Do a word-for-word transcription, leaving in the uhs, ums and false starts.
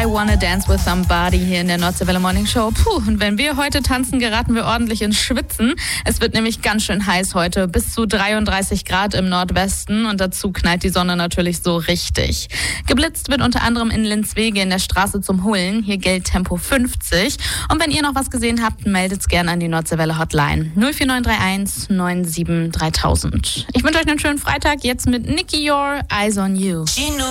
I Wanna Dance With Somebody hier in der Nordseewelle Morning Show. Puh, und wenn wir heute tanzen, geraten wir ordentlich ins Schwitzen. Es wird nämlich ganz schön heiß heute, bis zu dreiunddreißig Grad im Nordwesten und dazu knallt die Sonne natürlich so richtig. Geblitzt wird unter anderem in Linzwege in der Straße zum Hullen. Hier gilt Tempo fünfzig. Und wenn ihr noch was gesehen habt, meldet's gerne an die Nordseewelle Hotline null vier neun drei eins neun sieben dreitausend. Ich wünsche euch einen schönen Freitag jetzt mit Nicky Your Eyes on You.